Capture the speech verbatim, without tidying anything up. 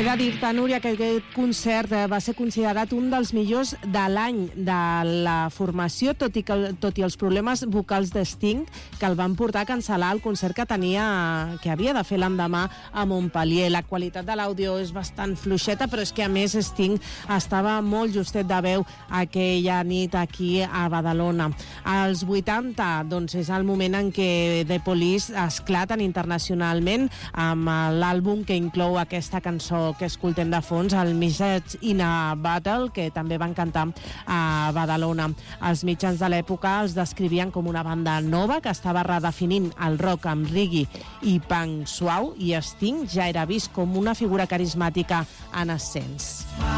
He de dir-te, Núria, que aquest concert va ser considerat un dels millors de l'any de la formació, tot i, que, tot i els problemes vocals de Sting, que el van portar a cancel·lar el concert que tenia, que havia de fer l'endemà a Montpellier. La qualitat de l'àudio és bastant fluixeta, però és que a més Sting estava molt justet de veu aquella nit aquí a Badalona. Als vuitanta, doncs, és el moment en què The Police esclaten internacionalment amb l'àlbum que inclou aquesta cançó que escoltem de fons, el Message in a Battle, que també van cantar a Badalona. Els mitjans de l'època els descrivien com una banda nova que estava redefinint el rock amb reggae i punk suau, i Sting ja era vist com una figura carismàtica en ascens.